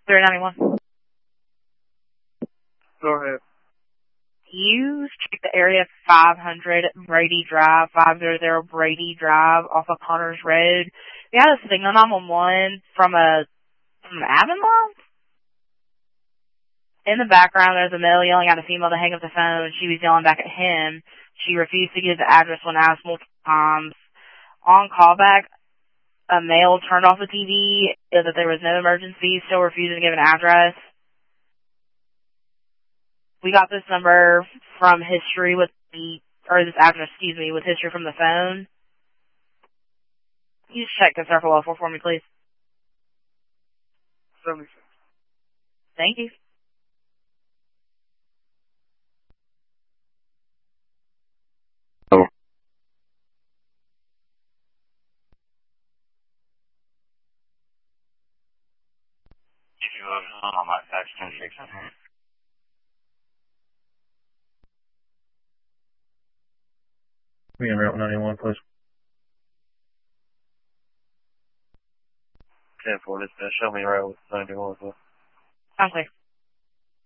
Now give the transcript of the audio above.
091. Go ahead. You check the area 500 Brady Drive, 500 Brady Drive off of Connors Road. We had a signal 911 from Avonmouth. In the background, there's a male yelling at a female to hang up the phone. She was yelling back at him. She refused to give the address when asked multiple times. On callback, a male turned off the TV, said that there was no emergency, still refusing to give an address. We got this number from history with this address, with history from the phone. Can you just check the circle L4 for me, please? 76. Thank you. Oh. If you vote on my fax 10-6. We in Route 91, please. 10-4, show me Route 91, please. I'm clear.